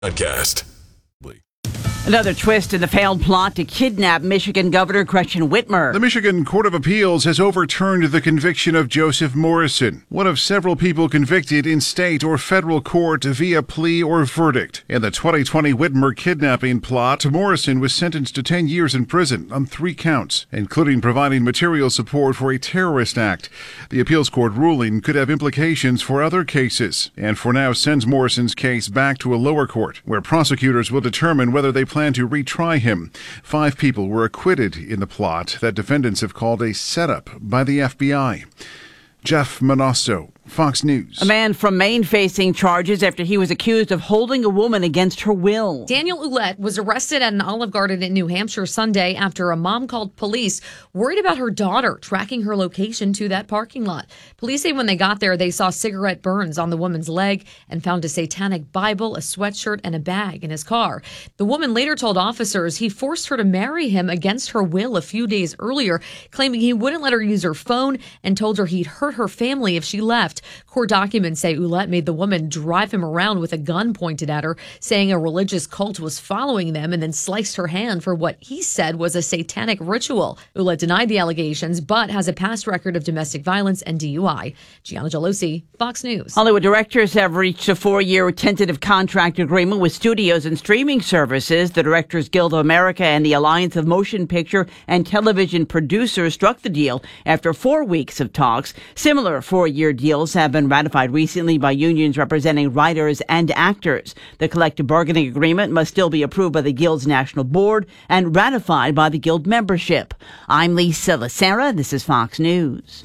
Podcast. Another twist in the failed plot to kidnap Michigan Governor Gretchen Whitmer. The Michigan Court of Appeals has overturned the conviction of Joseph Morrison, one of several people convicted in state or federal court via plea or verdict. In the 2020 Whitmer kidnapping plot, Morrison was sentenced to 10 years in prison on 3 counts, including providing material support for a terrorist act. The appeals court ruling could have implications for other cases, and for now sends Morrison's case back to a lower court, where prosecutors will determine whether they plan to retry him. 5 people were acquitted in the plot that defendants have called a setup by the FBI. Jeff Manasso, Fox News. A man from Maine facing charges after he was accused of holding a woman against her will. Daniel Ouellette was arrested at an Olive Garden in New Hampshire Sunday after a mom called police worried about her daughter tracking her location to that parking lot. Police say when they got there, they saw cigarette burns on the woman's leg and found a satanic Bible, a sweatshirt, and a bag in his car. The woman later told officers he forced her to marry him against her will a few days earlier, claiming he wouldn't let her use her phone and told her he'd hurt her family if she left. Court documents say Ouellette made the woman drive him around with a gun pointed at her, saying a religious cult was following them, and then sliced her hand for what he said was a satanic ritual. Ouellette denied the allegations, but has a past record of domestic violence and DUI. Gianna Gelosi, Fox News. Hollywood directors have reached a 4-year tentative contract agreement with studios and streaming services. The Directors Guild of America and the Alliance of Motion Picture and Television Producers struck the deal after 4 weeks of talks. Similar 4-year deals have been ratified recently by unions representing writers and actors. The collective bargaining agreement must still be approved by the Guild's National Board and ratified by the Guild membership. I'm Lisa Lacera. This is Fox News.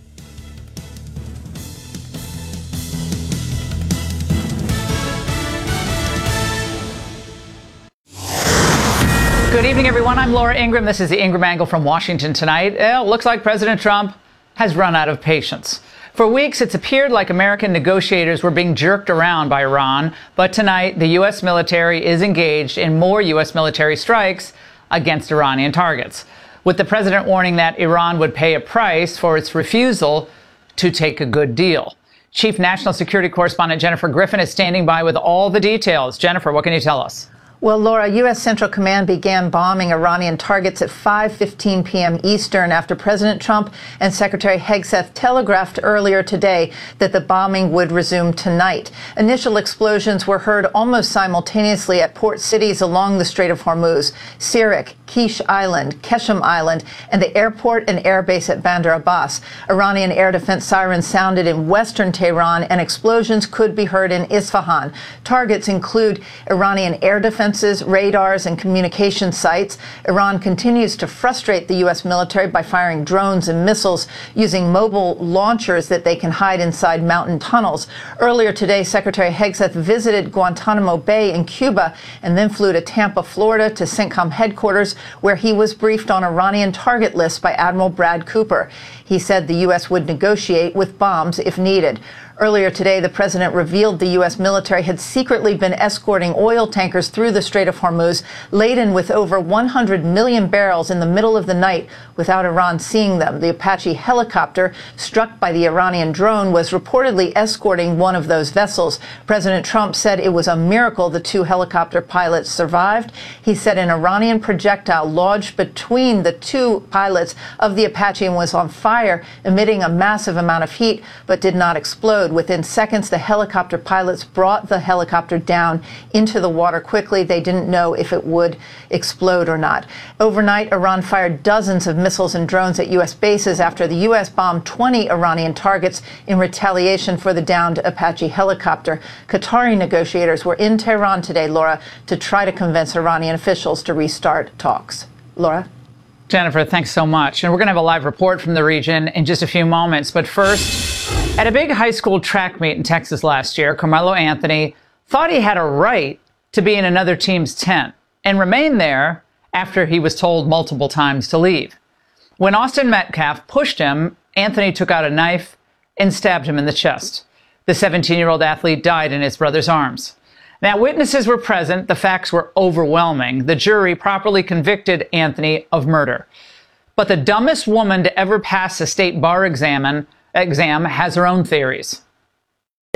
Good evening, everyone. I'm Laura Ingraham. This is the Ingraham Angle from Washington tonight. It looks like President Trump has run out of patience. For weeks, it's appeared like American negotiators were being jerked around by Iran, but tonight, the U.S. military is engaged in more U.S. military strikes against Iranian targets, with the president warning that Iran would pay a price for its refusal to take a good deal. Chief National Security Correspondent Jennifer Griffin is standing by with all the details. Jennifer, what can you tell us? Well, Laura, U.S. Central Command began bombing Iranian targets at 5:15 p.m. Eastern after President Trump and Secretary Hegseth telegraphed earlier today that the bombing would resume tonight. Initial explosions were heard almost simultaneously at port cities along the Strait of Hormuz, Sirak, Kish Island, Keshem Island, and the airport and airbase at Bandar Abbas. Iranian air defense sirens sounded in western Tehran, and explosions could be heard in Isfahan. Targets include Iranian air defense, radars, and communication sites. Iran continues to frustrate the U.S. military by firing drones and missiles using mobile launchers that they can hide inside mountain tunnels. Earlier today, Secretary Hegseth visited Guantanamo Bay in Cuba and then flew to Tampa, Florida to CENTCOM headquarters, where he was briefed on Iranian target lists by Admiral Brad Cooper. He said the U.S. would negotiate with bombs if needed. Earlier today, the president revealed the U.S. military had secretly been escorting oil tankers through the Strait of Hormuz, laden with over 100 million barrels in the middle of the night without Iran seeing them. The Apache helicopter, struck by the Iranian drone, was reportedly escorting one of those vessels. President Trump said it was a miracle the 2 helicopter pilots survived. He said an Iranian projectile lodged between the 2 pilots of the Apache and was on fire, emitting a massive amount of heat, but did not explode. Within seconds, the helicopter pilots brought the helicopter down into the water quickly. They didn't know if it would explode or not. Overnight, Iran fired dozens of missiles and drones at U.S. bases after the U.S. bombed 20 Iranian targets in retaliation for the downed Apache helicopter. Qatari negotiators were in Tehran today, Laura, to try to convince Iranian officials to restart talks. Laura? Jennifer, thanks so much. And we're going to have a live report from the region in just a few moments. But first, at a big high school track meet in Texas last year, Carmelo Anthony thought he had a right to be in another team's tent and remain there after he was told multiple times to leave. When Austin Metcalf pushed him, Anthony took out a knife and stabbed him in the chest. The 17-year-old athlete died in his brother's arms. Now, witnesses were present. The facts were overwhelming. The jury properly convicted Anthony of murder. But the dumbest woman to ever pass a state bar exam has her own theories.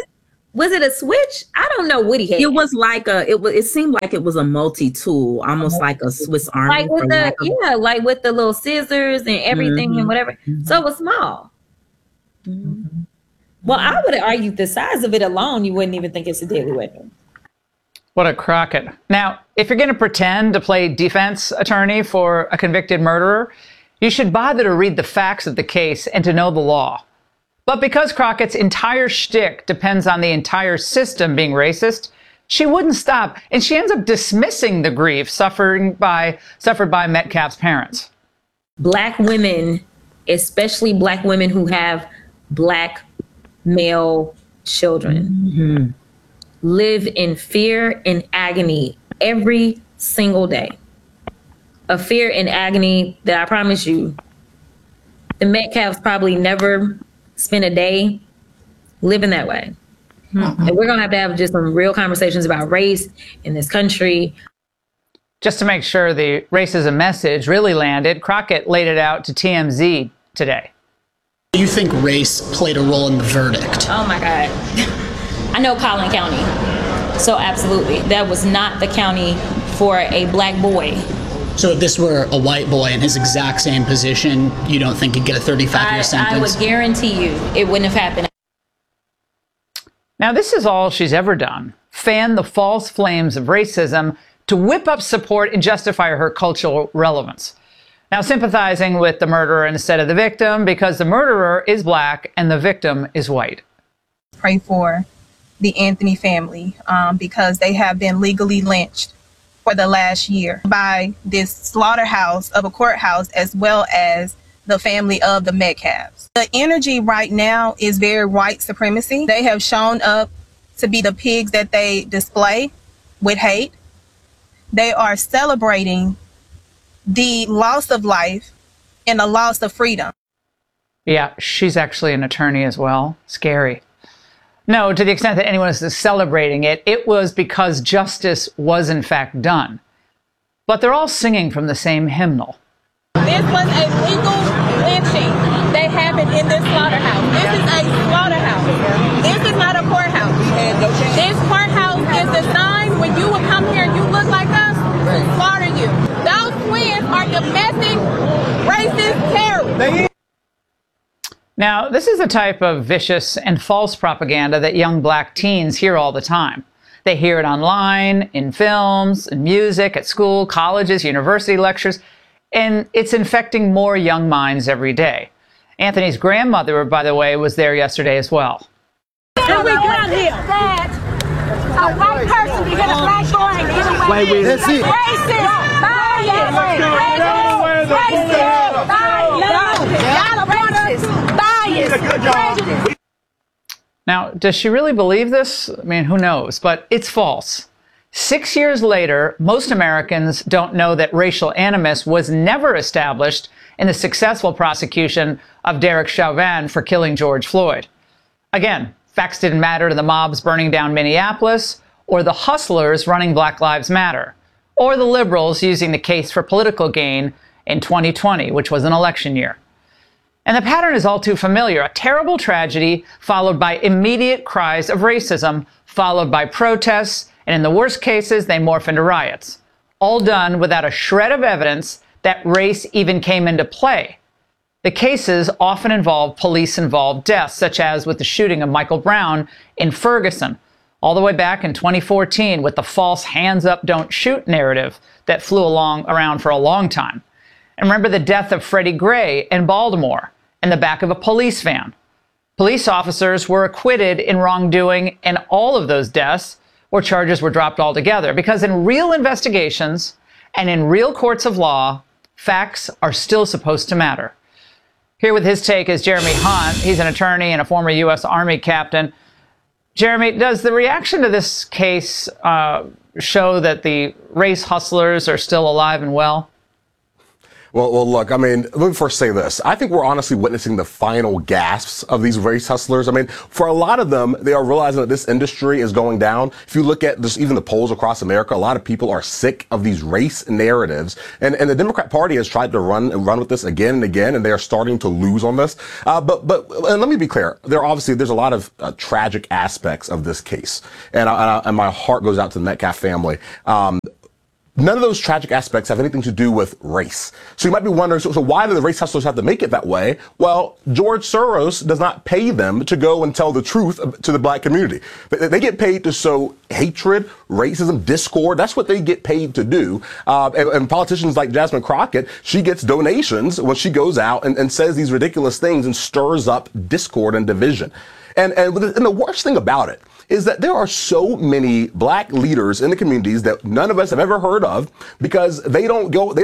Was it a switch? I don't know what he had. It was like it seemed like it was a multi-tool, almost like a Swiss Army. Like with like with the little scissors and everything and whatever. So it was small. Well, I would argue the size of it alone, you wouldn't even think it's a deadly weapon. What a Crockett. Now, if you're going to pretend to play defense attorney for a convicted murderer, you should bother to read the facts of the case and to know the law. But because Crockett's entire shtick depends on the entire system being racist, she wouldn't stop, and she ends up dismissing the grief suffered by Metcalf's parents. Black women, especially Black women who have Black male children, live in fear and agony every single day. A fear and agony that I promise you, the Metcalfs probably never spent a day living that way. And we're going to have just some real conversations about race in this country. Just to make sure the racism message really landed, Crockett laid it out to TMZ today. Do you think race played a role in the verdict? Oh my God. I know Collin County. So absolutely. That was not the county for a Black boy. So if this were a white boy in his exact same position, you don't think he'd get a 35-year sentence? I would guarantee you it wouldn't have happened. Now, this is all she's ever done. Fan the false flames of racism to whip up support and justify her cultural relevance. Now, sympathizing with the murderer instead of the victim because the murderer is Black and the victim is white. Pray for the Anthony family because they have been legally lynched for the last year by this slaughterhouse of a courthouse, as well as the family of the Metcalfs. The energy right now is very white supremacy. They have shown up to be the pigs that they display with hate. They are celebrating the loss of life and the loss of freedom. Yeah, she's actually an attorney as well. Scary. No, to the extent that anyone is celebrating it, it was because justice was in fact done. But they're all singing from the same hymnal. This was a legal lynching that happened in this slaughterhouse. This is a slaughterhouse. This is not a courthouse. This courthouse is designed when you would come here and you look like us, slaughter you. Those twins are domestic racist terrorists. Now, this is the type of vicious and false propaganda that young Black teens hear all the time. They hear it online, in films, in music, at school, colleges, university lectures, and it's infecting more young minds every day. Anthony's grandmother, by the way, was there yesterday as well. And we got here that a white person to hit a Black boy and get away. Wait, that's it. Racist, bias, racist, bias. Now, does she really believe this? I mean, who knows? But it's false. 6 years later, most Americans don't know that racial animus was never established in the successful prosecution of Derek Chauvin for killing George Floyd. Again, facts didn't matter to the mobs burning down Minneapolis, or the hustlers running Black Lives Matter, or the liberals using the case for political gain in 2020, which was an election year. And the pattern is all too familiar. A terrible tragedy followed by immediate cries of racism, followed by protests, and in the worst cases, they morph into riots. All done without a shred of evidence that race even came into play. The cases often involve police-involved deaths, such as with the shooting of Michael Brown in Ferguson, all the way back in 2014 with the false hands up, don't shoot narrative that flew around for a long time. And remember the death of Freddie Gray in Baltimore in the back of a police van. Police officers were acquitted in wrongdoing in all of those deaths, or charges were dropped altogether, because in real investigations and in real courts of law, facts are still supposed to matter. Here with his take is Jeremy Hunt. He's an attorney and a former U.S. Army captain. Jeremy, does the reaction to this case show that the race hustlers are still alive and well? Well, look, I mean, let me first say this. I think we're honestly witnessing the final gasps of these race hustlers. I mean, for a lot of them, they are realizing that this industry is going down. If you look at even the polls across America, a lot of people are sick of these race narratives. And the Democrat Party has tried to run with this again and again, and they are starting to lose on this. But let me be clear. There's a lot of tragic aspects of this case. And my heart goes out to the Metcalf family. None of those tragic aspects have anything to do with race. So you might be wondering, so why do the race hustlers have to make it that way? Well, George Soros does not pay them to go and tell the truth to the black community. They get paid to sow hatred, racism, discord. That's what they get paid to do. And politicians like Jasmine Crockett, she gets donations when she goes out and says these ridiculous things and stirs up discord and division. And the worst thing about it is that there are so many black leaders in the communities that none of us have ever heard of because they're not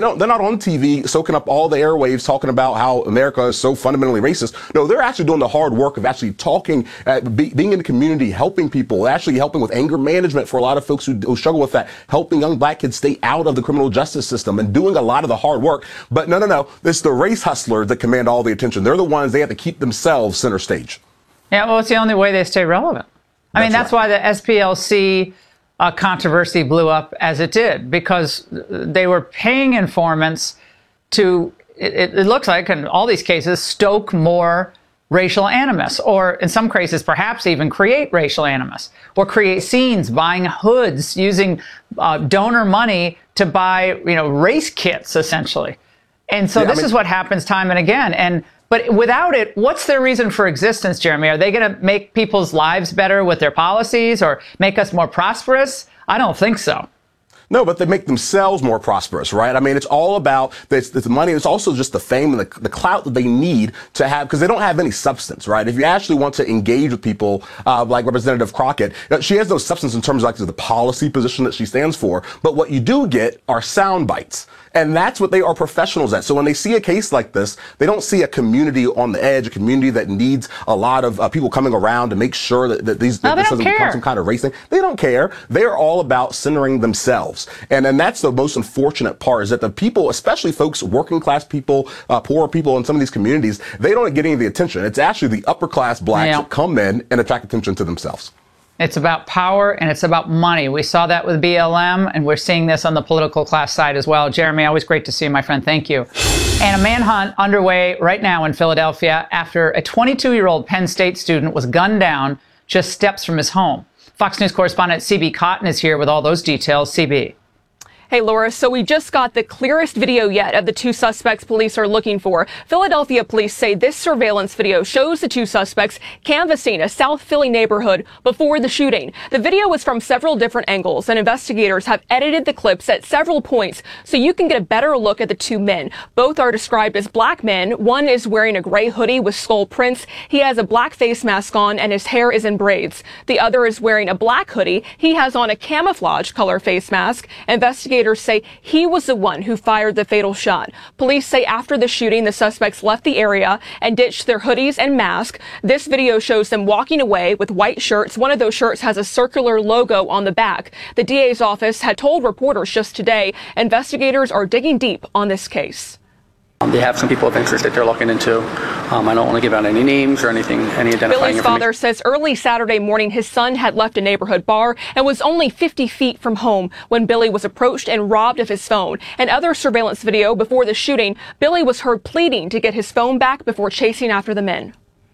on TV soaking up all the airwaves talking about how America is so fundamentally racist. No, they're actually doing the hard work of actually talking, being in the community, helping people, actually helping with anger management for a lot of folks who struggle with that, helping young black kids stay out of the criminal justice system and doing a lot of the hard work. But no, it's the race hustlers that command all the attention. They're the ones, they have to keep themselves center stage. Yeah, well, it's the only way they stay relevant. I mean, that's why the SPLC controversy blew up as it did, because they were paying informants to, it looks like in all these cases, stoke more racial animus, or in some cases, perhaps even create racial animus, or create scenes, buying hoods, using donor money to buy, race kits, essentially. And so this is what happens time and again. But without it, what's their reason for existence, Jeremy? Are they going to make people's lives better with their policies or make us more prosperous? I don't think so. No, but they make themselves more prosperous, right? I mean, it's all about the money. It's also just the fame and the clout that they need to have, because they don't have any substance, right? If you actually want to engage with people like Representative Crockett, she has no substance in terms of like the policy position that she stands for. But what you do get are sound bites. And that's what they are professionals at. So when they see a case like this, they don't see a community on the edge, a community that needs a lot of people coming around to make sure that this doesn't become some kind of race thing. They don't care. They're all about centering themselves. And that's the most unfortunate part, is that the people, especially folks, working class people, poor people in some of these communities, they don't get any of the attention. It's actually the upper class blacks that come in and attract attention to themselves. It's about power and it's about money. We saw that with BLM, and we're seeing this on the political class side as well. Jeremy, always great to see you, my friend. Thank you. And a manhunt underway right now in Philadelphia after a 22-year-old Penn State student was gunned down just steps from his home. Fox News correspondent CB Cotton is here with all those details. CB. Hey, Laura, so we just got the clearest video yet of the two suspects police are looking for. Philadelphia police say this surveillance video shows the two suspects canvassing a South Philly neighborhood before the shooting. The video was from several different angles, and investigators have edited the clips at several points so you can get a better look at the two men. Both are described as black men. One is wearing a gray hoodie with skull prints. He has a black face mask on, and his hair is in braids. The other is wearing a black hoodie. He has on a camouflage color face mask. Investigators say he was the one who fired the fatal shot. Police say after the shooting, the suspects left the area and ditched their hoodies and masks. This video shows them walking away with white shirts. One of those shirts has a circular logo on the back. The DA's office had told reporters just today investigators are digging deep on this case. They have some people of interest that they're looking into. I don't want to give out any names or anything, any identifying Billy's father says early Saturday morning his son had left a neighborhood bar and was only 50 feet from home when Billy was approached and robbed of his phone. And other surveillance video before the shooting, Billy was heard pleading to get his phone back before chasing after the men.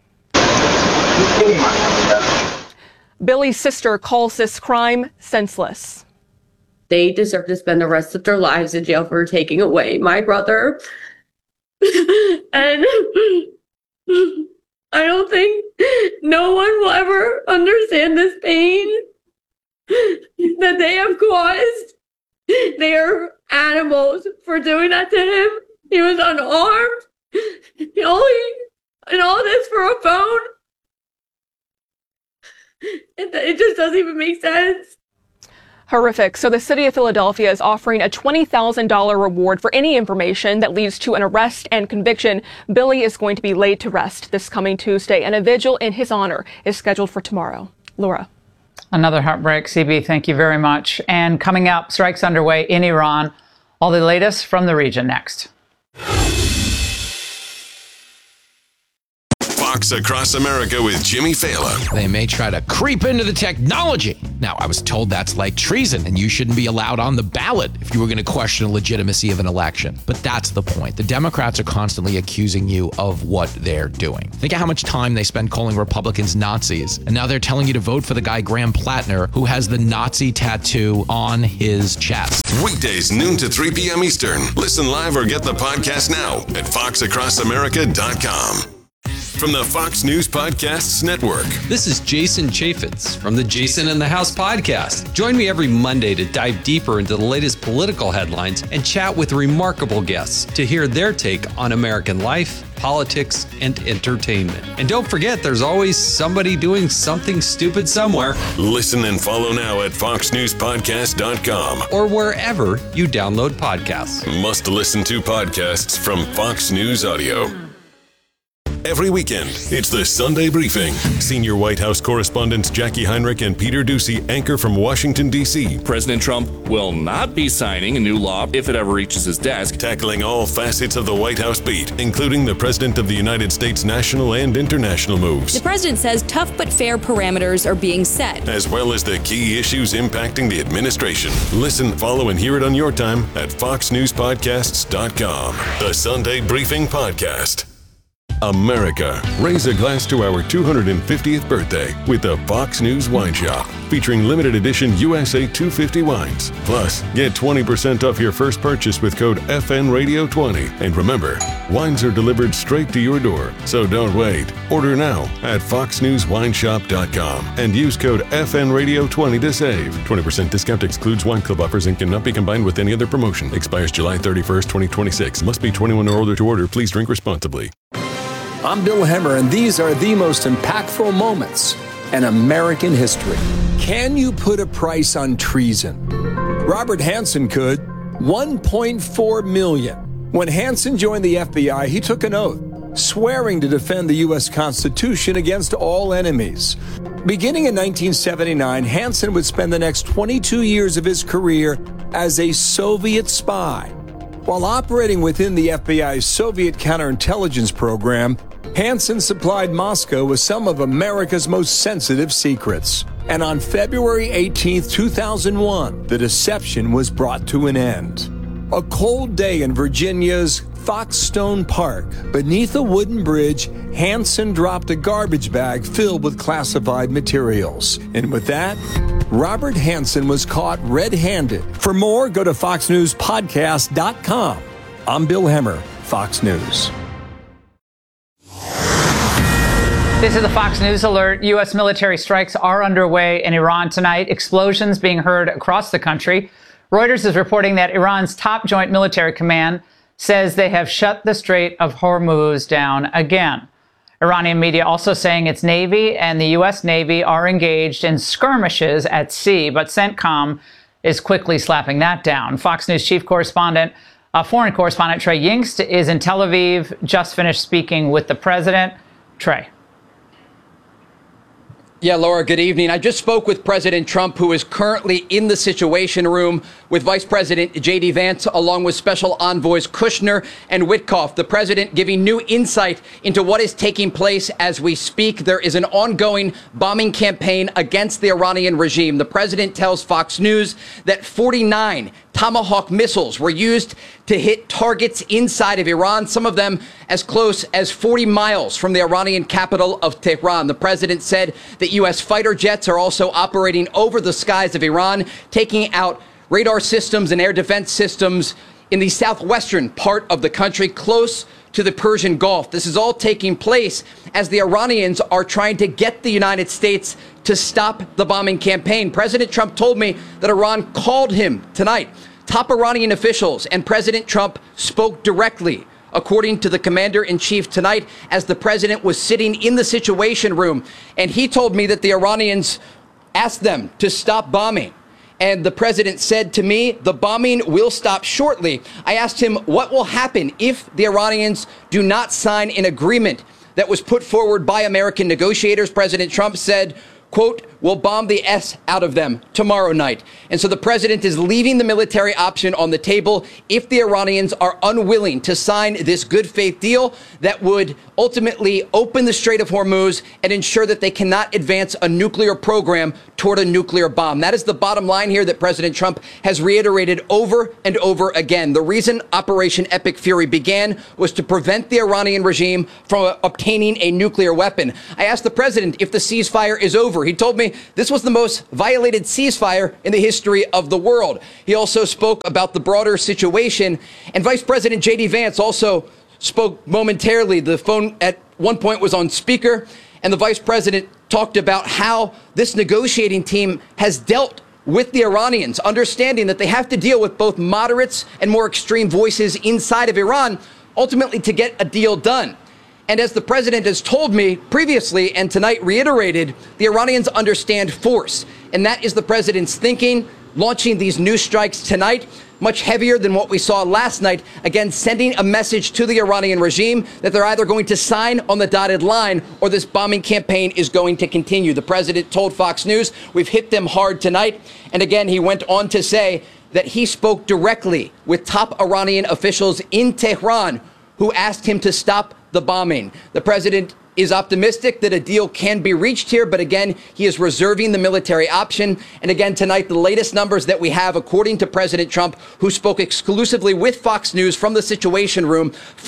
Billy's sister calls this crime senseless. They deserve to spend the rest of their lives in jail for taking away my brother. And I don't think no one will ever understand this pain that they have caused. They are animals for doing that to him. He was unarmed. And all this for a phone. It just doesn't even make sense. Horrific. So the city of Philadelphia is offering a $20,000 reward for any information that leads to an arrest and conviction. Billy is going to be laid to rest this coming Tuesday, and a vigil in his honor is scheduled for tomorrow. Laura. Another heartbreak. CB, thank you very much. And coming up, strikes underway in Iran. All the latest from the region next. Fox Across America with Jimmy Fallon. They may try to creep into the technology. Now, I was told that's like treason, and you shouldn't be allowed on the ballot if you were going to question the legitimacy of an election. But that's the point. The Democrats are constantly accusing you of what they're doing. Think of how much time they spend calling Republicans Nazis, and now they're telling you to vote for the guy Graham Plattner, who has the Nazi tattoo on his chest. Weekdays noon to 3 p.m. Eastern. Listen live or get the podcast now at foxacrossamerica.com. From the Fox News Podcasts Network. This is Jason Chaffetz from the Jason in the House podcast. Join me every Monday to dive deeper into the latest political headlines and chat with remarkable guests to hear their take on American life, politics, and entertainment. And don't forget, there's always somebody doing something stupid somewhere. Listen and follow now at foxnewspodcast.com or wherever you download podcasts. Must listen to podcasts from Fox News Audio. Every weekend, it's the Sunday Briefing. Senior White House correspondents Jackie Heinrich and Peter Doocy anchor from Washington, D.C. President Trump will not be signing a new law if it ever reaches his desk. Tackling all facets of the White House beat, including the President of the United States' national and international moves. The president says tough but fair parameters are being set, as well as the key issues impacting the administration. Listen, follow, and hear it on your time at foxnewspodcasts.com. The Sunday Briefing Podcast. America, raise a glass to our 250th birthday with the Fox News Wine Shop, featuring limited edition USA 250 wines. Plus, get 20% off your first purchase with code FNRadio20. And remember, wines are delivered straight to your door, so don't wait. Order now at foxnewswineshop.com and use code FNRadio20 to save. 20% discount excludes wine club offers and cannot be combined with any other promotion. Expires July 31st, 2026. Must be 21 or older to order. Please drink responsibly. I'm Bill Hemmer, and these are the most impactful moments in American history. Can you put a price on treason? Robert Hanssen could. $1.4 million. When Hanssen joined the FBI, he took an oath, swearing to defend the U.S. Constitution against all enemies. Beginning in 1979, Hanssen would spend the next 22 years of his career as a Soviet spy. While operating within the FBI's Soviet counterintelligence program, Hanssen supplied Moscow with some of America's most sensitive secrets. And on February 18, 2001, the deception was brought to an end. A cold day in Virginia's Foxstone Park. Beneath a wooden bridge, Hanssen dropped a garbage bag filled with classified materials. And with that, Robert Hanssen was caught red-handed. For more, go to foxnewspodcast.com. I'm Bill Hemmer, Fox News. This is the Fox News Alert. U.S. military strikes are underway in Iran tonight. Explosions being heard across the country. Reuters is reporting that Iran's top joint military command says they have shut the Strait of Hormuz down again. Iranian media also saying its Navy and the U.S. Navy are engaged in skirmishes at sea, but CENTCOM is quickly slapping that down. Fox News chief correspondent, foreign correspondent Trey Yingst is in Tel Aviv, just finished speaking with the president. Trey. Yeah, Laura, good evening. I just spoke with President Trump, who is currently in the Situation Room with Vice President J.D. Vance, along with Special Envoys Kushner and Witkoff. The president giving new insight into what is taking place as we speak. There is an ongoing bombing campaign against the Iranian regime. The president tells Fox News that 49 Tomahawk missiles were used to hit targets inside of Iran, some of them as close as 40 miles from the Iranian capital of Tehran. The president said that U.S. fighter jets are also operating over the skies of Iran, taking out radar systems and air defense systems in the southwestern part of the country, close to the Persian Gulf. This is all taking place as the Iranians are trying to get the United States to stop the bombing campaign. President Trump told me that Iran called him tonight. Top Iranian officials and President Trump spoke directly, according to the commander-in-chief tonight, as the president was sitting in the Situation Room. And he told me that the Iranians asked them to stop bombing. And the president said to me, the bombing will stop shortly. I asked him what will happen if the Iranians do not sign an agreement that was put forward by American negotiators. President Trump said, quote, will bomb the S out of them tomorrow night. And so the president is leaving the military option on the table if the Iranians are unwilling to sign this good faith deal that would ultimately open the Strait of Hormuz and ensure that they cannot advance a nuclear program toward a nuclear bomb. That is the bottom line here that President Trump has reiterated over and over again. The reason Operation Epic Fury began was to prevent the Iranian regime from obtaining a nuclear weapon. I asked the president if the ceasefire is over. He told me this was the most violated ceasefire in the history of the world. He also spoke about the broader situation, and Vice President J.D. Vance also spoke momentarily. The phone at one point was on speaker, and the vice president talked about how this negotiating team has dealt with the Iranians, understanding that they have to deal with both moderates and more extreme voices inside of Iran, ultimately to get a deal done. And as the president has told me previously and tonight reiterated, the Iranians understand force. And that is the president's thinking, launching these new strikes tonight, much heavier than what we saw last night, again, sending a message to the Iranian regime that they're either going to sign on the dotted line or this bombing campaign is going to continue. The president told Fox News, we've hit them hard tonight. And again, he went on to say that he spoke directly with top Iranian officials in Tehran who asked him to stop the bombing. The president is optimistic that a deal can be reached here, but again, he is reserving the military option. And again, tonight, the latest numbers that we have, according to President Trump, who spoke exclusively with Fox News from the Situation Room,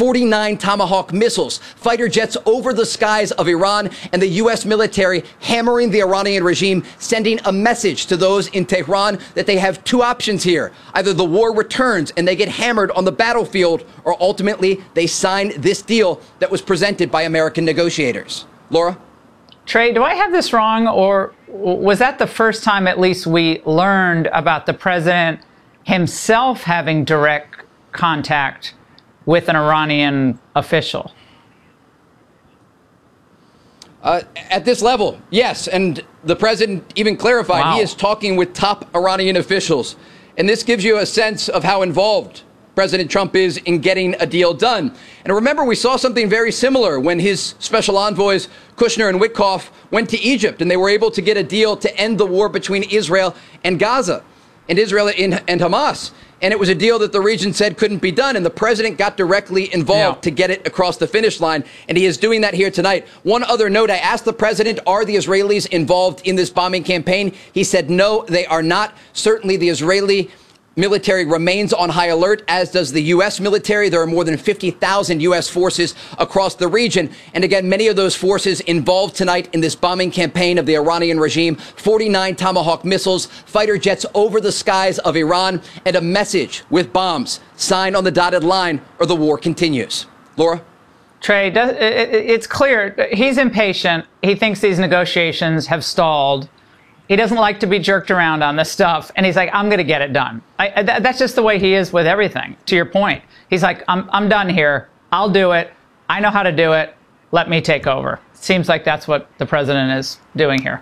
49 Tomahawk missiles, fighter jets over the skies of Iran, and the U.S. military hammering the Iranian regime, sending a message to those in Tehran that they have two options here. Either the war returns and they get hammered on the battlefield, or ultimately they sign this deal that was presented by American negotiators. Laura? Trey, do I have this wrong, or was that the first time at least we learned about the president himself having direct contact with an Iranian official? At this level, yes. And the president even clarified he is talking with top Iranian officials. And this gives you a sense of how involved President Trump is in getting a deal done. And remember, we saw something very similar when his special envoys, Kushner and Witkoff, went to Egypt, and they were able to get a deal to end the war between Israel and Gaza, and Israel and Hamas. And it was a deal that the region said couldn't be done, and the president got directly involved to get it across the finish line, and he is doing that here tonight. One other note, I asked the president, are the Israelis involved in this bombing campaign? He said no, they are not. Certainly the Israeli military remains on high alert, as does the U.S. military. There are more than 50,000 U.S. forces across the region. And again, many of those forces involved tonight in this bombing campaign of the Iranian regime, 49 Tomahawk missiles, fighter jets over the skies of Iran, and a message with bombs, sign on the dotted line, or the war continues. Laura? Trey, it's clear he's impatient. He thinks these negotiations have stalled. He doesn't like to be jerked around on this stuff. And he's like, I'm going to get it done. That's just the way he is with everything, to your point. He's like, I'm done here. I'll do it. I know how to do it. Let me take over. Seems like that's what the president is doing here.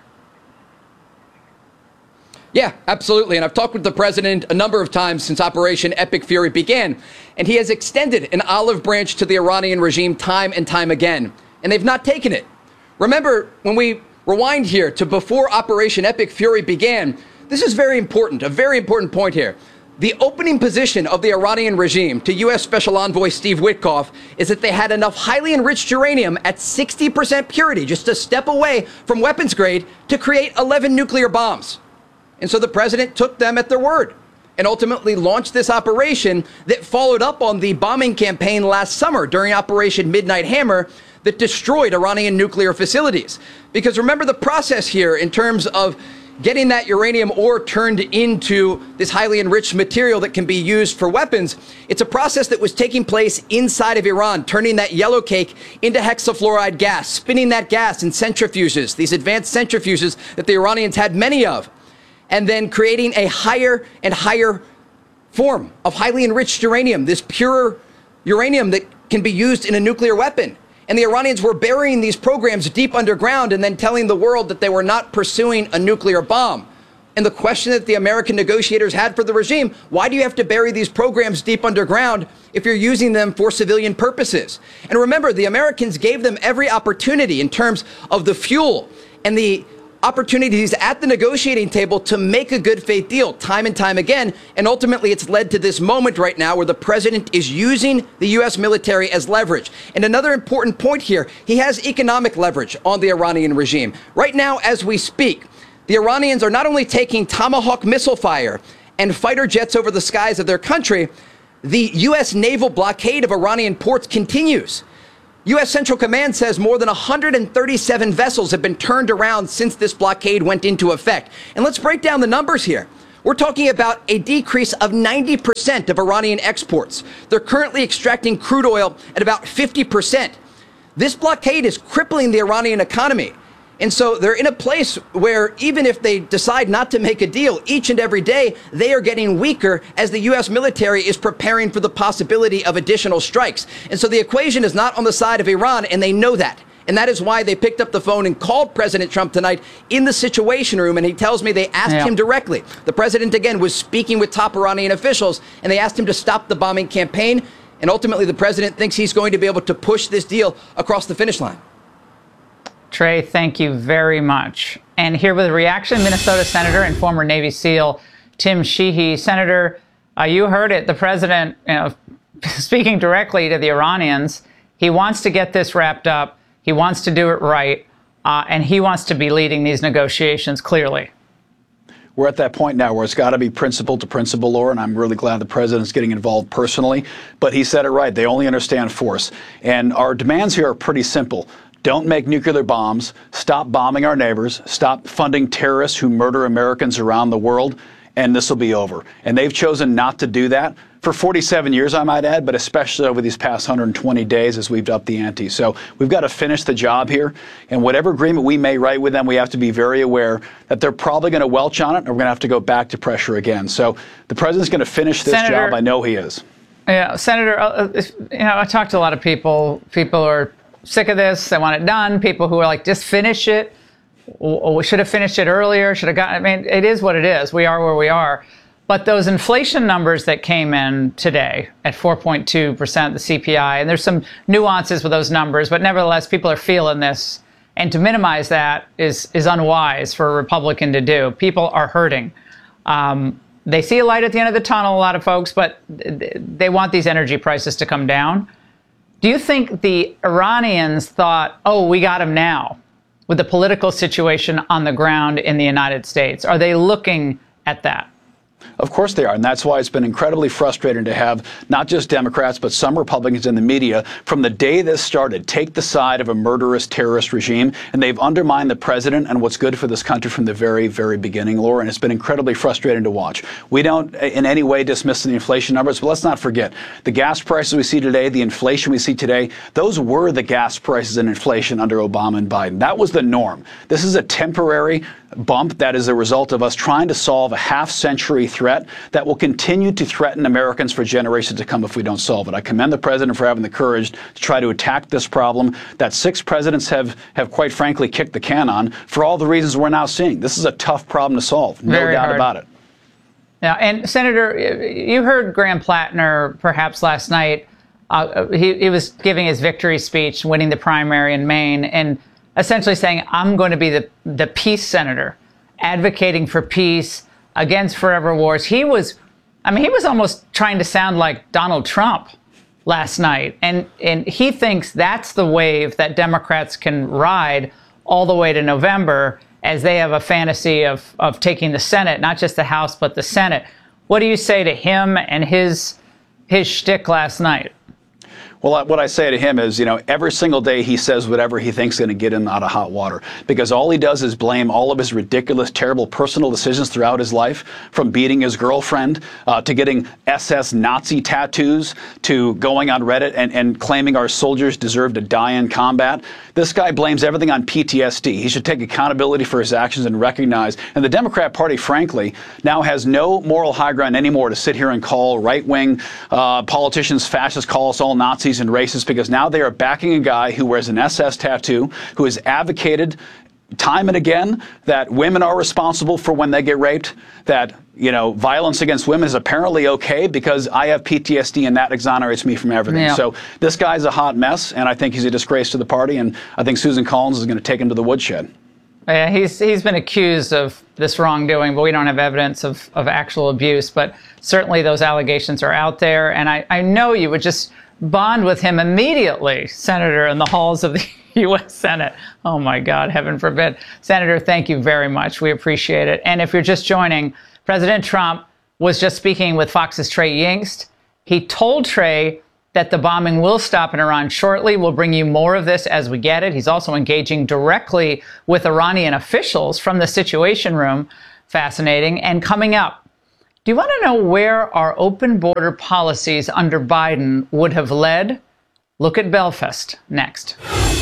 Yeah, absolutely. And I've talked with the president a number of times since Operation Epic Fury began. And he has extended an olive branch to the Iranian regime time and time again. And they've not taken it. Remember, when we rewind here to before Operation Epic Fury began, this is very important, a very important point here. The opening position of the Iranian regime to U.S. Special Envoy Steve Witkoff is that they had enough highly enriched uranium at 60% purity, just a step away from weapons grade, to create 11 nuclear bombs. And so the president took them at their word and ultimately launched this operation that followed up on the bombing campaign last summer during Operation Midnight Hammer that destroyed Iranian nuclear facilities. Because remember the process here in terms of getting that uranium ore turned into this highly enriched material that can be used for weapons. It's a process that was taking place inside of Iran, turning that yellow cake into hexafluoride gas, spinning that gas in centrifuges, these advanced centrifuges that the Iranians had many of, and then creating a higher and higher form of highly enriched uranium, this pure uranium that can be used in a nuclear weapon. And the Iranians were burying these programs deep underground and then telling the world that they were not pursuing a nuclear bomb. And the question that the American negotiators had for the regime, why do you have to bury these programs deep underground if you're using them for civilian purposes? And remember, the Americans gave them every opportunity in terms of the fuel and the opportunities at the negotiating table to make a good faith deal time and time again. And ultimately, it's led to this moment right now where the president is using the U.S. military as leverage. And another important point here, he has economic leverage on the Iranian regime. Right now, as we speak, the Iranians are not only taking Tomahawk missile fire and fighter jets over the skies of their country, the U.S. naval blockade of Iranian ports continues. U.S. Central Command says more than 137 vessels have been turned around since this blockade went into effect. And let's break down the numbers here. We're talking about a decrease of 90% of Iranian exports. They're currently extracting crude oil at about 50%. This blockade is crippling the Iranian economy. And so they're in a place where even if they decide not to make a deal each and every day, they are getting weaker as the U.S. military is preparing for the possibility of additional strikes. And so the equation is not on the side of Iran, and they know that. And that is why they picked up the phone and called President Trump tonight in the Situation Room. And he tells me they asked him directly. The president, again, was speaking with top Iranian officials, and they asked him to stop the bombing campaign. And ultimately, the president thinks he's going to be able to push this deal across the finish line. Trey, thank you very much. And here with a reaction, Minnesota Senator and former Navy SEAL Tim Sheehy. Senator, you heard it. The president, speaking directly to the Iranians, he wants to get this wrapped up. He wants to do it right. And he wants to be leading these negotiations clearly. We're at that point now where it's got to be principle to principle, Laura, and I'm really glad the president's getting involved personally. But he said it right. They only understand force. And our demands here are pretty simple. Don't make nuclear bombs. Stop bombing our neighbors. Stop funding terrorists who murder Americans around the world. And this will be over. And they've chosen not to do that for 47 years, I might add, but especially over these past 120 days as we've upped the ante. So we've got to finish the job here. And whatever agreement we may write with them, we have to be very aware that they're probably going to welch on it, and we're going to have to go back to pressure again. So the president's going to finish this job. I know he is. Yeah, Senator, I talked to a lot of people. People are sick of this. They want it done. People who are like, just finish it. We should have finished it earlier. Should have gotten. I mean, it is what it is. We are where we are. But those inflation numbers that came in today at 4.2%, the CPI, and there's some nuances with those numbers, but nevertheless, people are feeling this. And to minimize that is unwise for a Republican to do. People are hurting. They see a light at the end of the tunnel, a lot of folks, but they want these energy prices to come down. Do you think the Iranians thought, oh, we got him now with the political situation on the ground in the United States? Are they looking at that? Of course they are, and that's why it's been incredibly frustrating to have not just Democrats, but some Republicans in the media from the day this started take the side of a murderous terrorist regime, and they've undermined the president and what's good for this country from the very, very beginning, Laura, and it's been incredibly frustrating to watch. We don't in any way dismiss the inflation numbers, but let's not forget, the gas prices we see today, the inflation we see today, those were the gas prices and inflation under Obama and Biden. That was the norm. This is a temporary bump that is a result of us trying to solve a half-century threat that will continue to threaten Americans for generations to come if we don't solve it. I commend the president for having the courage to try to attack this problem that 6 presidents have quite frankly kicked the can on for all the reasons we're now seeing. This is a tough problem to solve, no doubt about it. Yeah, and Senator, you heard Graham Plattner perhaps last night. He was giving his victory speech, winning the primary in Maine, and essentially saying, I'm going to be the peace senator, advocating for peace, against forever wars. He was almost trying to sound like Donald Trump last night. And he thinks that's the wave that Democrats can ride all the way to November, as they have a fantasy of taking the Senate, not just the House, but the Senate. What do you say to him and his shtick last night? Well, what I say to him is, every single day he says whatever he thinks is going to get him out of hot water, because all he does is blame all of his ridiculous, terrible personal decisions throughout his life, from beating his girlfriend to getting SS Nazi tattoos to going on Reddit and claiming our soldiers deserve to die in combat. This guy blames everything on PTSD. He should take accountability for his actions and recognize. And the Democrat Party, frankly, now has no moral high ground anymore to sit here and call right-wing politicians fascists, call us all Nazis and racist, because now they are backing a guy who wears an SS tattoo, who has advocated time and again that women are responsible for when they get raped, that violence against women is apparently okay because I have PTSD and that exonerates me from everything. Yeah. So this guy's a hot mess, and I think he's a disgrace to the party, and I think Susan Collins is going to take him to the woodshed. Yeah, he's been accused of this wrongdoing, but we don't have evidence of actual abuse. But certainly those allegations are out there. And I know you would just bond with him immediately, Senator, in the halls of the U.S. Senate. Oh, my God, heaven forbid. Senator, thank you very much. We appreciate it. And if you're just joining, President Trump was just speaking with Fox's Trey Yingst. He told Trey that the bombing will stop in Iran shortly. We'll bring you more of this as we get it. He's also engaging directly with Iranian officials from the Situation Room. Fascinating. And coming up, do you want to know where our open border policies under Biden would have led? Look at Belfast next.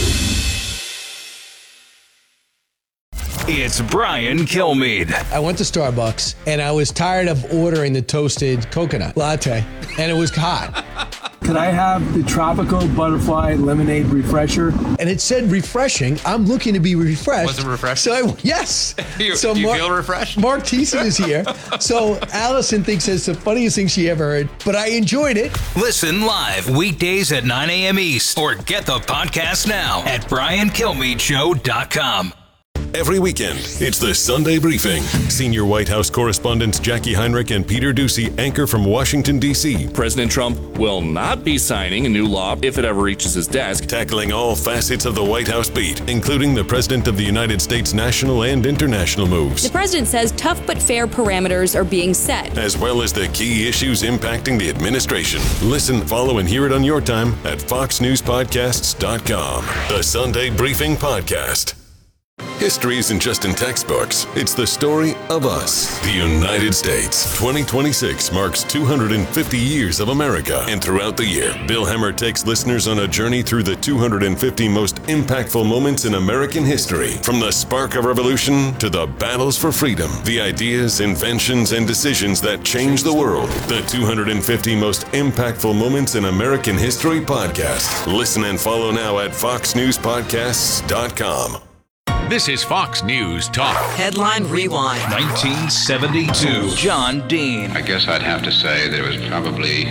It's Brian Kilmeade. I went to Starbucks and I was tired of ordering the toasted coconut latte, and it was hot. Could I have the tropical butterfly lemonade refresher? And it said refreshing. I'm looking to be refreshed. Was it refreshing? So yes. Do you feel refreshed? Mark Thiessen is here. So Allison thinks it's the funniest thing she ever heard, but I enjoyed it. Listen live weekdays at 9 a.m. East or get the podcast now at briankilmeadshow.com. Every weekend, it's the Sunday Briefing. Senior White House correspondents Jackie Heinrich and Peter Doocy anchor from Washington, D.C. President Trump will not be signing a new law if it ever reaches his desk. Tackling all facets of the White House beat, including the President of the United States' national and international moves. The president says tough but fair parameters are being set, as well as the key issues impacting the administration. Listen, follow, and hear it on your time at foxnewspodcasts.com. The Sunday Briefing Podcast. History isn't just in textbooks. It's the story of us, the United States. 2026 marks 250 years of America. And throughout the year, Bill Hemmer takes listeners on a journey through the 250 most impactful moments in American history. From the spark of revolution to the battles for freedom, the ideas, inventions, and decisions that changed the world. The 250 most impactful moments in American history podcast. Listen and follow now at foxnewspodcasts.com. This is Fox News Talk. Headline Rewind. 1972. John Dean. I guess I'd have to say that it was probably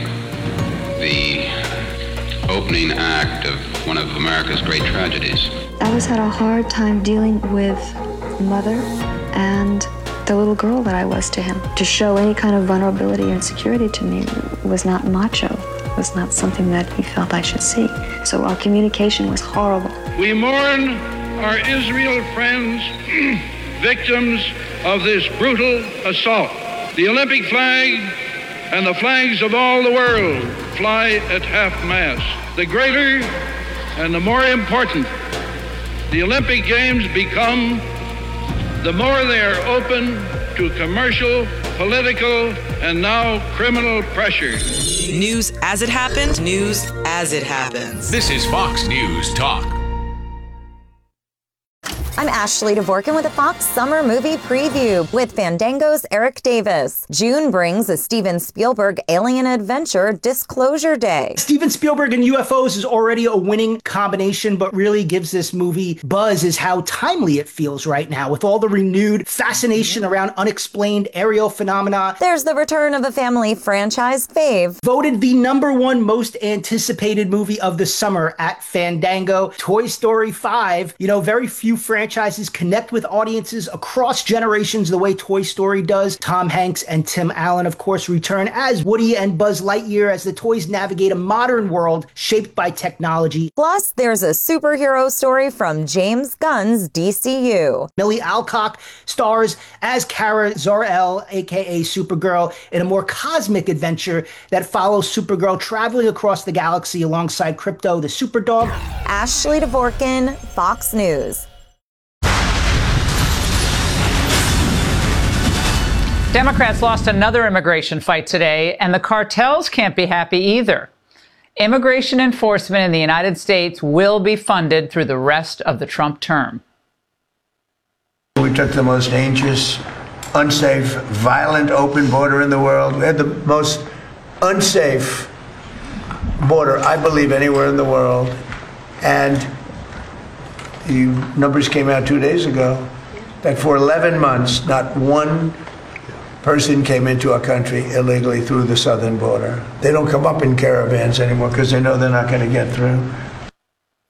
the opening act of one of America's great tragedies. I always had a hard time dealing with mother and the little girl that I was to him. To show any kind of vulnerability or insecurity to me was not macho. It was not something that he felt I should see. So our communication was horrible. We mourn our Israel friends, victims of this brutal assault. The Olympic flag and the flags of all the world fly at half-mast. The greater and the more important the Olympic Games become, the more they are open to commercial, political, and now criminal pressure. News as it happened, news as it happens. This is Fox News Talk. I'm Ashley Dvorkin with a Fox Summer Movie Preview with Fandango's Eric Davis. June brings a Steven Spielberg alien adventure, Disclosure Day. Steven Spielberg and UFOs is already a winning combination, but really gives this movie buzz is how timely it feels right now with all the renewed fascination around unexplained aerial phenomena. There's the return of a family franchise fave. Voted the #1 most anticipated movie of the summer at Fandango, Toy Story 5. You know, very few franchises connect with audiences across generations the way Toy Story does. Tom Hanks and Tim Allen, of course, return as Woody and Buzz Lightyear as the toys navigate a modern world shaped by technology. Plus, there's a superhero story from James Gunn's DCU. Millie Alcock stars as Kara Zor-El, aka Supergirl, in a more cosmic adventure that follows Supergirl traveling across the galaxy alongside Krypto the Superdog. Ashley Dvorkin, Fox News. Democrats lost another immigration fight today, and the cartels can't be happy either. Immigration enforcement in the United States will be funded through the rest of the Trump term. We took the most dangerous, unsafe, violent, open border in the world. We had the most unsafe border, I believe, anywhere in the world. And the numbers came out 2 days ago that for 11 months, not one person came into our country illegally through the southern border. They don't come up in caravans anymore because they know they're not going to get through.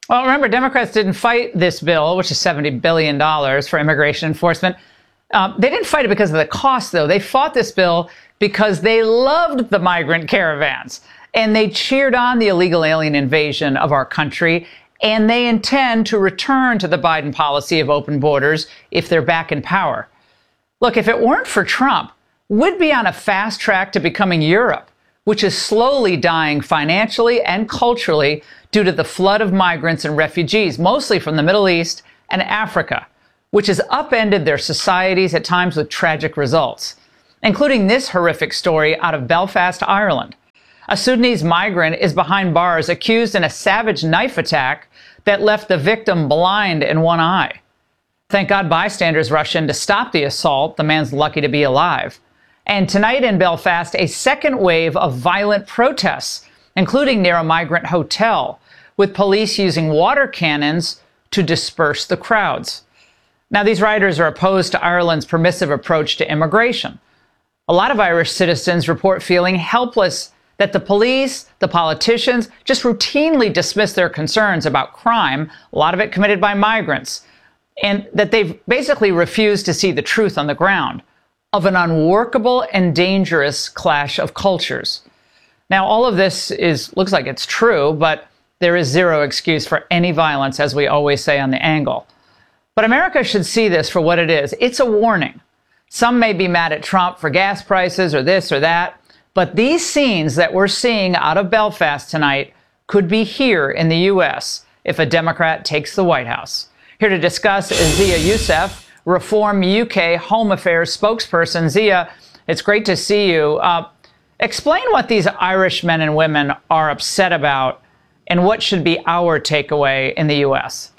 Well, remember, Democrats didn't fight this bill, which is $70 billion for immigration enforcement. They didn't fight it because of the cost, though. They fought this bill because they loved the migrant caravans, and they cheered on the illegal alien invasion of our country, and they intend to return to the Biden policy of open borders if they're back in power. Look, if it weren't for Trump, we'd be on a fast track to becoming Europe, which is slowly dying financially and culturally due to the flood of migrants and refugees, mostly from the Middle East and Africa, which has upended their societies at times with tragic results, including this horrific story out of Belfast, Ireland. A Sudanese migrant is behind bars accused in a savage knife attack that left the victim blind in one eye. Thank God bystanders rushed in to stop the assault. The man's lucky to be alive. And tonight in Belfast, a second wave of violent protests, including near a migrant hotel, with police using water cannons to disperse the crowds. Now, these rioters are opposed to Ireland's permissive approach to immigration. A lot of Irish citizens report feeling helpless that the police, the politicians, just routinely dismiss their concerns about crime, a lot of it committed by migrants, and that they've basically refused to see the truth on the ground of an unworkable and dangerous clash of cultures. Now, all of this looks like it's true, but there is zero excuse for any violence, as we always say on The Angle. But America should see this for what it is. It's a warning. Some may be mad at Trump for gas prices or this or that, but these scenes that we're seeing out of Belfast tonight could be here in the U.S. if a Democrat takes the White House. Here to discuss is Zia Youssef, Reform UK Home Affairs spokesperson. Zia, it's great to see you. Explain what these Irish men and women are upset about and what should be our takeaway in the U.S.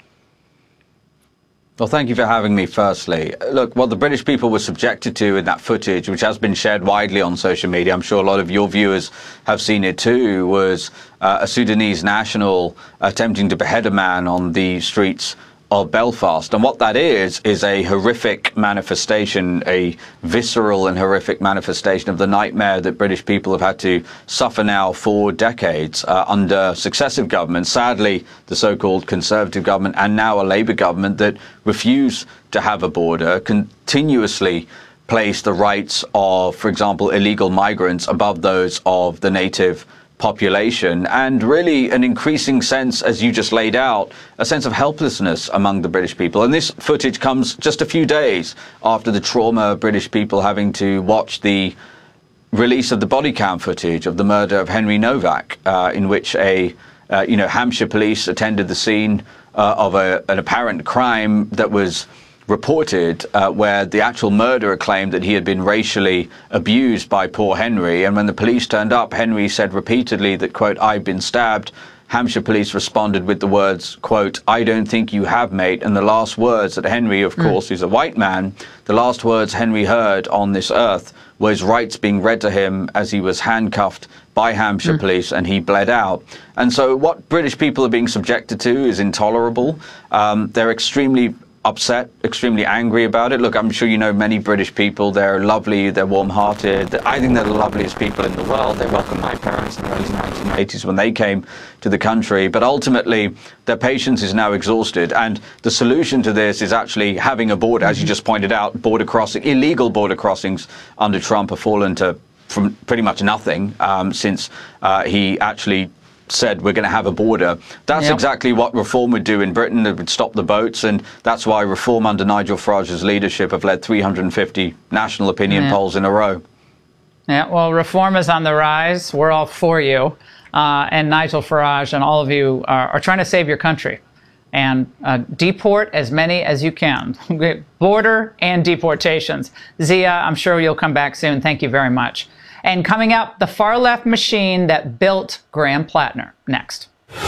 Well, thank you for having me, firstly. Look, what the British people were subjected to in that footage, which has been shared widely on social media, I'm sure a lot of your viewers have seen it too, was a Sudanese national attempting to behead a man on the streets of Belfast. And what that is a horrific manifestation, a visceral and horrific manifestation of the nightmare that British people have had to suffer now for decades under successive governments. Sadly, the so-called Conservative government and now a Labour government that refuse to have a border, continuously place the rights of, for example, illegal migrants above those of the native population, and really an increasing sense, as you just laid out, a sense of helplessness among the British people. And this footage comes just a few days after the trauma of British people having to watch the release of the body cam footage of the murder of Henry Novak, in which Hampshire police attended the scene of an apparent crime that was reported where the actual murderer claimed that he had been racially abused by poor Henry. And when the police turned up, Henry said repeatedly that, quote, "I've been stabbed." Hampshire police responded with the words, quote, "I don't think you have, mate." And the last words that Henry, of course, who's a white man, the last words Henry heard on this earth was rights being read to him as he was handcuffed by Hampshire police and he bled out. And so what British people are being subjected to is intolerable. They're extremely upset, extremely angry about it. Look, I'm sure you know many British people. They're lovely, they're warm-hearted. I think they're the loveliest people in the world. They welcomed my parents in the early 1980s when they came to the country. But ultimately, their patience is now exhausted. And the solution to this is actually having a border, as you just pointed out, border crossing, illegal border crossings under Trump have fallen to from pretty much nothing since he actually said we're going to have a border. That's exactly what reform would do in Britain. It would stop the boats, and that's why reform under Nigel Farage's leadership have led 350 national opinion polls in a row. Yeah, well, reform is on the rise. We're all for you. And Nigel Farage and all of you are trying to save your country. And deport as many as you can. Border and deportations. Zia, I'm sure you'll come back soon. Thank you very much. And coming up, the far-left machine that built Graham Plattner. Next.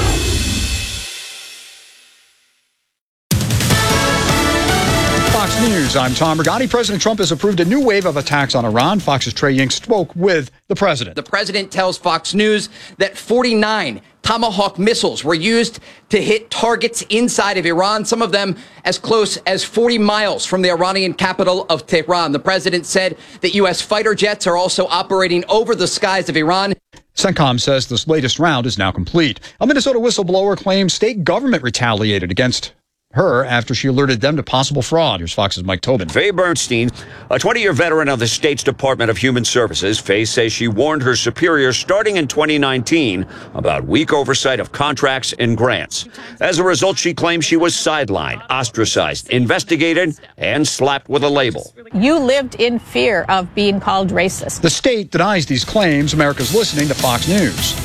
Fox News, I'm Tom Rigotti. President Trump has approved a new wave of attacks on Iran. Fox's Trey Ying spoke with the president. The president tells Fox News that 49 Tomahawk missiles were used to hit targets inside of Iran, some of them as close as 40 miles from the Iranian capital of Tehran. The president said that U.S. fighter jets are also operating over the skies of Iran. CENTCOM says this latest round is now complete. A Minnesota whistleblower claims state government retaliated against her after she alerted them to possible fraud. Here's Fox's Mike Tobin. Faye Bernstein, a 20-year veteran of the state's Department of Human Services, Faye says she warned her superiors starting in 2019 about weak oversight of contracts and grants. As a result, she claims she was sidelined, ostracized, investigated, and slapped with a label. You lived in fear of being called racist. The state denies these claims. America's listening to Fox News.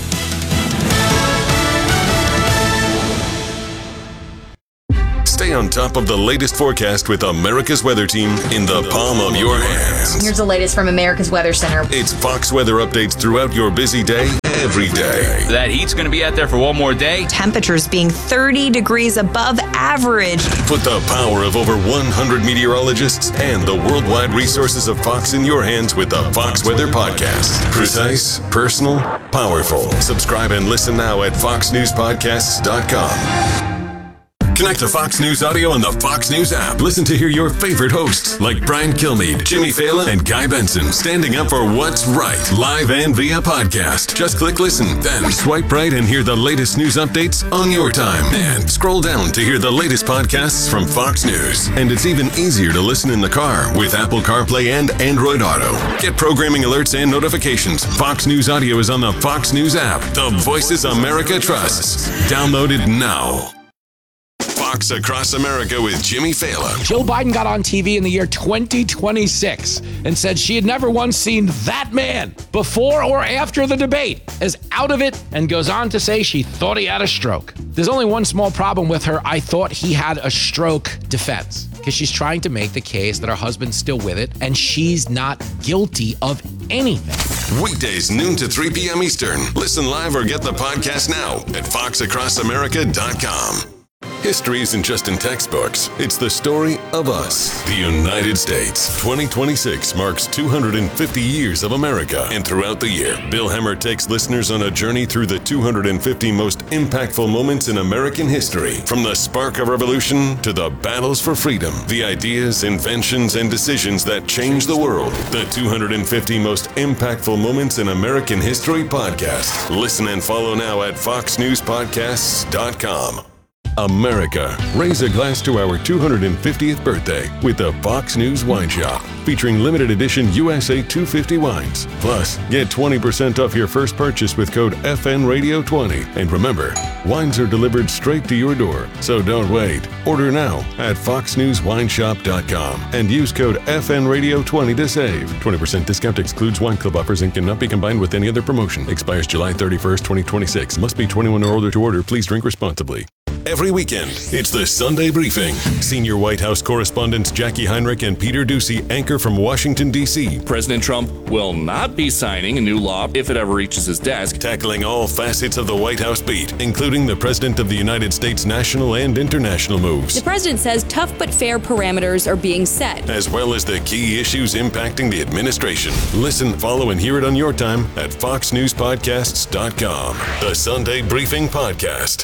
Stay on top of the latest forecast with America's Weather Team in the palm of your hands. Here's the latest from America's Weather Center. It's Fox weather updates throughout your busy day, every day. That heat's going to be out there for one more day. Temperatures being 30 degrees above average. Put the power of over 100 meteorologists and the worldwide resources of Fox in your hands with the Fox Weather Podcast. Precise, personal, powerful. Subscribe and listen now at foxnewspodcasts.com. Connect to Fox News Audio on the Fox News app. Listen to hear your favorite hosts like Brian Kilmeade, Jimmy Fallon, and Guy Benson standing up for what's right, live and via podcast. Just click listen, then swipe right and hear the latest news updates on your time. And scroll down to hear the latest podcasts from Fox News. And it's even easier to listen in the car with Apple CarPlay and Android Auto. Get programming alerts and notifications. Fox News Audio is on the Fox News app. The voices America trusts. Download it now. Fox Across America with Jimmy Fallon. Joe Biden got on TV in the year 2026 and said she had never once seen that man before or after the debate as out of it, and goes on to say she thought he had a stroke. There's only one small problem with her "I thought he had a stroke" defense, because she's trying to make the case that her husband's still with it and she's not guilty of anything. Weekdays noon to 3 p.m. Eastern. Listen live or get the podcast now at foxacrossamerica.com. History isn't just in textbooks. It's the story of us, the United States. 2026 marks 250 years of America. And throughout the year, Bill Hemmer takes listeners on a journey through the 250 most impactful moments in American history. From the spark of revolution to the battles for freedom, the ideas, inventions, and decisions that change the world. The 250 most impactful moments in American history podcast. Listen and follow now at foxnewspodcasts.com. America, raise a glass to our 250th birthday with the Fox News Wine Shop, featuring limited edition USA 250 wines. Plus, get 20% off your first purchase with code FNRadio20. And remember, wines are delivered straight to your door, so don't wait. Order now at foxnewswineshop.com and use code FNRadio20 to save. 20% discount excludes wine club offers and cannot be combined with any other promotion. Expires July 31st, 2026. Must be 21 or older to order. Please drink responsibly. Every weekend, it's the Sunday Briefing. Senior White House correspondents Jackie Heinrich and Peter Doocy anchor from Washington, D.C. President Trump will not be signing a new law if it ever reaches his desk. Tackling all facets of the White House beat, including the President of the United States' national and international moves. The president says tough but fair parameters are being set, as well as the key issues impacting the administration. Listen, follow, and hear it on your time at foxnewspodcasts.com. The Sunday Briefing Podcast.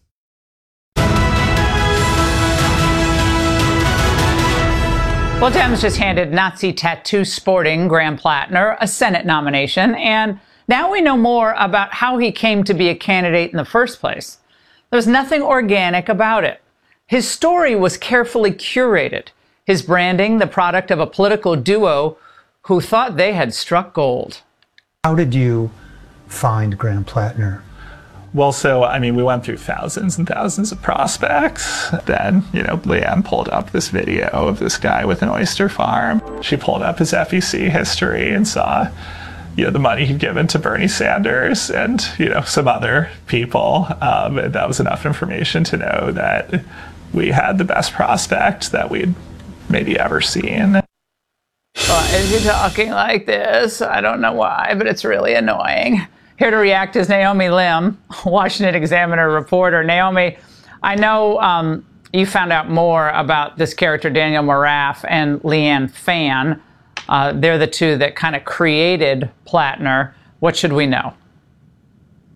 Well, Dems just handed Nazi tattoo sporting Graham Plattner a Senate nomination, and now we know more about how he came to be a candidate in the first place. There's nothing organic about it. His story was carefully curated, his branding the product of a political duo who thought they had struck gold. How did you find Graham Plattner? Well, we went through thousands and thousands of prospects. Then, Leanne pulled up this video of this guy with an oyster farm. She pulled up his FEC history and saw, the money he'd given to Bernie Sanders and, some other people. And that was enough information to know that we had the best prospect that we'd maybe ever seen. Why is he talking like this? I don't know why, but it's really annoying. Here to react is Naomi Lim, Washington Examiner reporter. Naomi, I know you found out more about this character, Daniel Moraff and Leanne Phan. They're the two that kind of created Plattner. What should we know?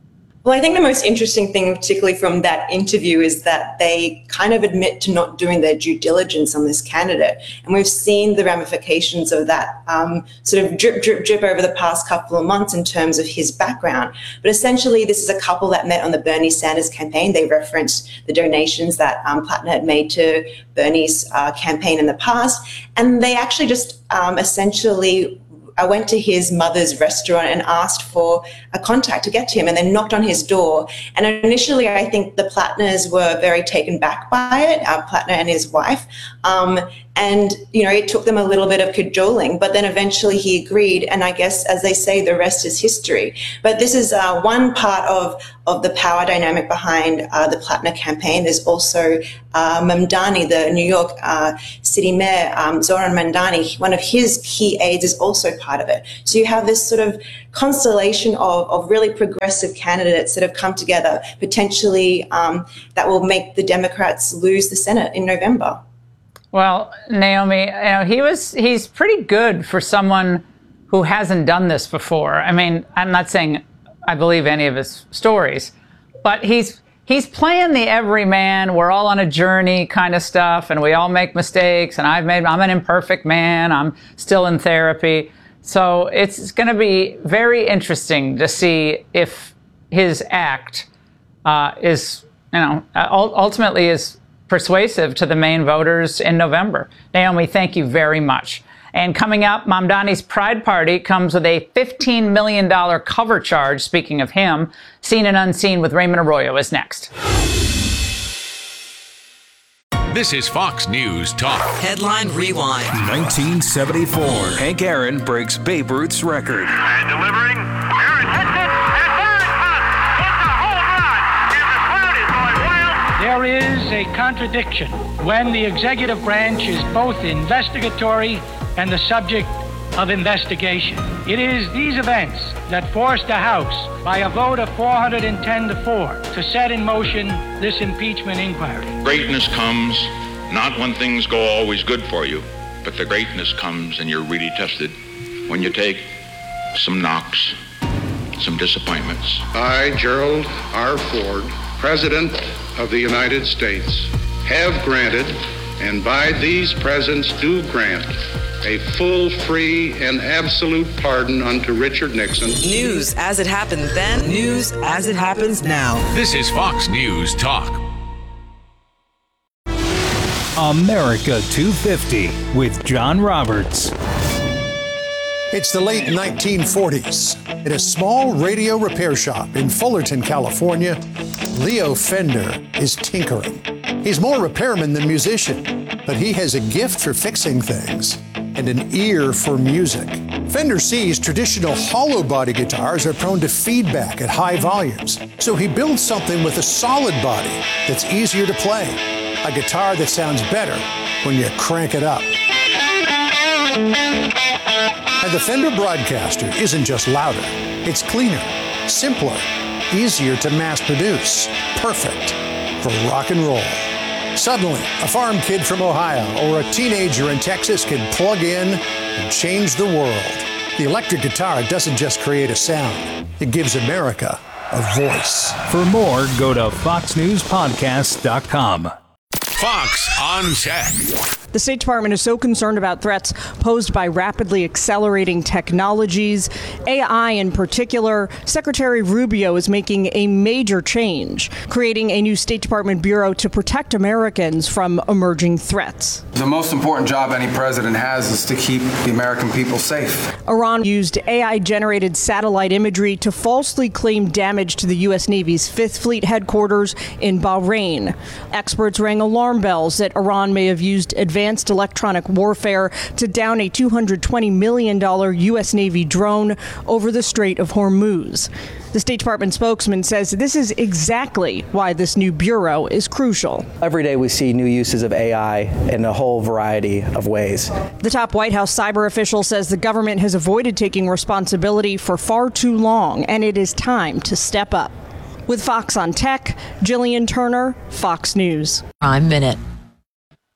Well, I think the most interesting thing, particularly from that interview, is that they kind of admit to not doing their due diligence on this candidate. And we've seen the ramifications of that sort of drip, drip, drip over the past couple of months in terms of his background. But essentially, this is a couple that met on the Bernie Sanders campaign. They referenced the donations that Plattner had made to Bernie's campaign in the past. And they actually just essentially I went to his mother's restaurant and asked for a contact to get to him, and then knocked on his door. And initially, I think the Plattners were very taken back by it, Plattner and his wife. And, you know, it took them a little bit of cajoling, but then eventually he agreed. And I guess, as they say, the rest is history. But this is one part of the power dynamic behind the Plattner campaign. There's also Mamdani, the New York city mayor, Zohran Mamdani. One of his key aides is also part of it. So you have this sort of constellation of really progressive candidates that have come together, potentially that will make the Democrats lose the Senate in November. Well, Naomi, you know, he's pretty good for someone who hasn't done this before. I mean, I'm not saying I believe any of his stories, but he's playing the everyman, we're all on a journey kind of stuff, and we all make mistakes, and I'm an imperfect man, I'm still in therapy. So it's going to be very interesting to see if his act is, you know, ultimately is persuasive to the Maine voters in November. Naomi, thank you very much. And coming up, Mamdani's Pride Party comes with a $15 million cover charge. Speaking of him, Seen and Unseen with Raymond Arroyo is next. This is Fox News Talk. Headline Rewind. 1974. Hank Aaron breaks Babe Ruth's record. And delivering. Aaron hits it. And there it comes. It's a home run. And the crowd is going wild. There is a contradiction when the executive branch is both investigatory and the subject of investigation. It is these events that forced the House, by a vote of 410-4, to set in motion this impeachment inquiry. Greatness comes not when things go always good for you, but the greatness comes and you're really tested when you take some knocks, some disappointments. I, Gerald R. Ford, President of the United States, have granted, and by these presents do grant, a full, free, and absolute pardon unto Richard Nixon. News as it happened then, news as it happens now. This is Fox News Talk. America 250 with John Roberts. It's the late 1940s. At a small radio repair shop in Fullerton, California, Leo Fender is tinkering. He's more repairman than musician, but he has a gift for fixing things and an ear for music. Fender sees traditional hollow body guitars are prone to feedback at high volumes, so he builds something with a solid body that's easier to play, a guitar that sounds better when you crank it up. And the Fender Broadcaster isn't just louder, it's cleaner, simpler, easier to mass produce, perfect for rock and roll. Suddenly, a farm kid from Ohio or a teenager in Texas can plug in and change the world. The electric guitar doesn't just create a sound, it gives America a voice. For more, go to foxnewspodcast.com. Fox on Tech. The State Department is so concerned about threats posed by rapidly accelerating technologies, AI in particular. Secretary Rubio is making a major change, creating a new State Department bureau to protect Americans from emerging threats. The most important job any president has is to keep the American people safe. Iran used AI-generated satellite imagery to falsely claim damage to the U.S. Navy's Fifth Fleet headquarters in Bahrain. Experts rang alarm bells that Iran may have used advanced electronic warfare to down a $220 million U.S. Navy drone over the Strait of Hormuz. The State Department spokesman says this is exactly why this new bureau is crucial. Every day we see new uses of AI in a whole variety of ways. The top White House cyber official says the government has avoided taking responsibility for far too long, and it is time to step up. With Fox on Tech, Jillian Turner, Fox News. Prime Minute.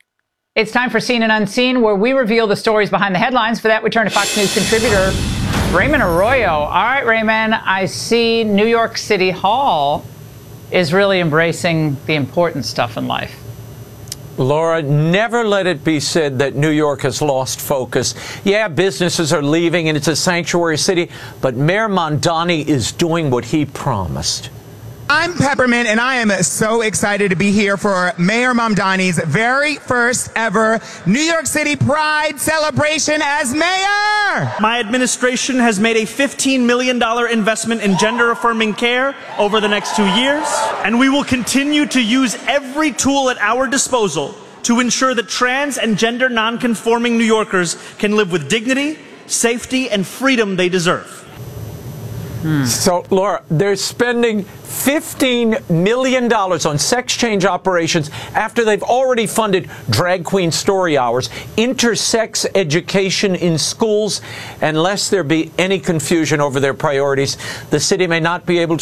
It's time for Seen and Unseen, where we reveal the stories behind the headlines. For that, we turn to Fox News contributor Raymond Arroyo. All right, Raymond, I see New York City Hall is really embracing the important stuff in life. Laura, never let it be said that New York has lost focus. Yeah, businesses are leaving and it's a sanctuary city, but Mayor Mamdani is doing what he promised. I'm Peppermint, and I am so excited to be here for Mayor Mamdani's very first ever New York City Pride celebration as mayor. My administration has made a $15 million investment in gender-affirming care over the next 2 years, and we will continue to use every tool at our disposal to ensure that trans and gender non-conforming New Yorkers can live with dignity, safety, and freedom they deserve. So, Laura, they're spending $15 million on sex change operations after they've already funded drag queen story hours, intersex education in schools, and lest there be any confusion over their priorities, the city may not be able to